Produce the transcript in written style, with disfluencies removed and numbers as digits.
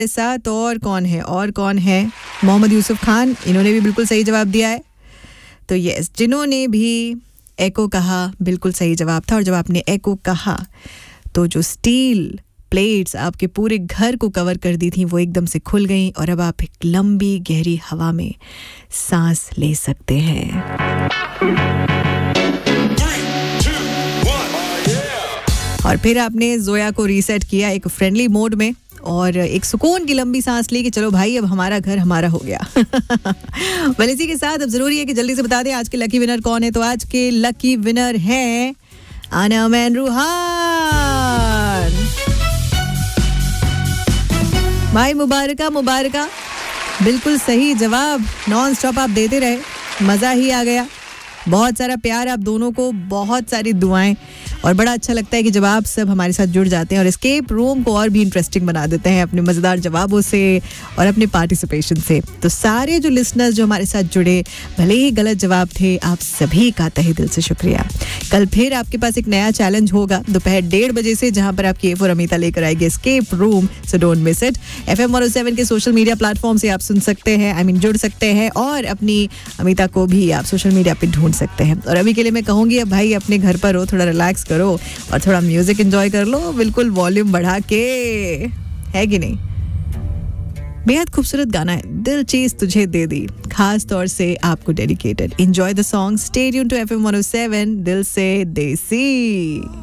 साथ और कौन है मोहम्मद यूसुफ खान, इन्होंने भी बिल्कुल सही जवाब दिया है। तो यस, जिन्होंने भी एको कहा बिल्कुल सही जवाब था। और जब आपने एको कहा तो जो स्टील प्लेट्स आपके पूरे घर को कवर कर दी थी वो एकदम से खुल गई और अब आप एक लंबी गहरी हवा में सांस ले सकते हैं। और फिर आपने जोया को रीसेट किया एक फ्रेंडली मोड में और एक सुकून की लंबी सांस ली कि चलो भाई अब हमारा घर हमारा हो गया। वेल, इसी के साथ अब जरूरी है कि जल्दी से बता दें आज के लकी विनर कौन है। तो आज के लकी विनर है अनम एंड रूहान। भाई मुबारका, बिल्कुल सही जवाब। नॉन स्टॉप आप देते रहे, मजा ही आ गया। बहुत सारा प्यार आप दोनों को, बहुत सारी दुआएं और बड़ा अच्छा लगता है कि जब आप सब हमारे साथ जुड़ जाते हैं और एस्केप रूम को और भी इंटरेस्टिंग बना देते हैं अपने मज़ेदार जवाबों से और अपने पार्टिसिपेशन से। तो सारे जो लिसनर्स जो हमारे साथ जुड़े, भले ही गलत जवाब थे, आप सभी का तहे दिल से शुक्रिया। कल फिर आपके पास एक नया चैलेंज होगा दोपहर 1:30 बजे से, जहां पर आपकी A4 अमिता लेकर आएगी escape room, so don't miss it. FM 107 के सोशल मीडिया प्लेटफॉर्म से आप सुन सकते हैं, जुड़ सकते हैं और अपनी अमिता को भी आप सोशल मीडिया पे ढूंढ सकते हैं। और अभी के लिए मैं कहूँगी अब भाई अपने घर पर हो, थोड़ा रिलैक्स करो और थोड़ा म्यूजिक एंजॉय कर लो, बिल्कुल वॉल्यूम बढ़ा के, है कि नहीं। बेहद खूबसूरत गाना है, दिल चीज तुझे दे दी, खास तौर से आपको dedicated. Enjoy the song, stay tuned to FM 107, दिल से देसी।